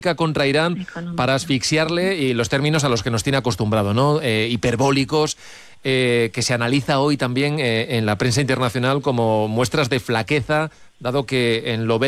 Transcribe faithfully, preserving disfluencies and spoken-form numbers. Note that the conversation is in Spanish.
contra Irán Económica. para asfixiarle, y los términos a los que nos tiene acostumbrado, ¿no? Eh, hiperbólicos, eh, que se analiza hoy también eh, en la prensa internacional como muestras de flaqueza, dado que en lo